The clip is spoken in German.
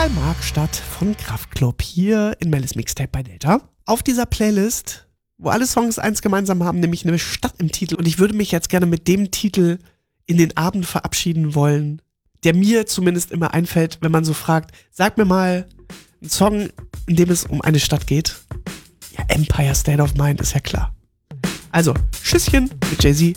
Karl-Marx-Stadt von Kraftklub hier in Melis Mixtape bei Delta. Auf dieser Playlist, wo alle Songs eins gemeinsam haben, nämlich eine Stadt im Titel. Und ich würde mich jetzt gerne mit dem Titel in den Abend verabschieden wollen, der mir zumindest immer einfällt, wenn man so fragt, sag mir mal einen Song, in dem es um eine Stadt geht. Ja, Empire State of Mind ist ja klar. Also, Tschüsschen mit Jay-Z.